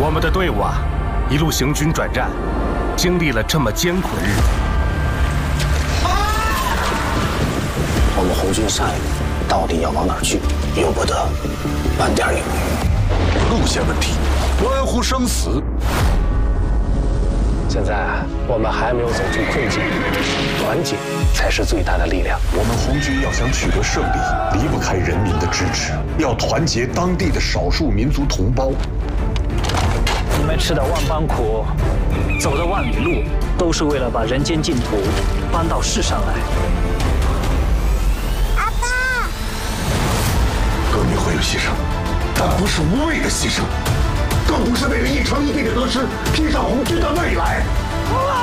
我们的队伍啊，一路行军转战，经历了这么艰苦的日子。 我们红军下一步到底要往哪儿去？由不得半点犹豫。 路线问题，关乎生死。 现在我们还没有走出困境，团结才是最大的力量。 我们红军要想取得胜利，离不开人民的支持，要团结当地的少数民族同胞。 你们吃的万般苦，走的万里路，都是为了把人间净土搬到世上来。 阿爸， 革命会有牺牲，但不是无谓的牺牲，更不是为了一城一地的得失，拼上红军的未来。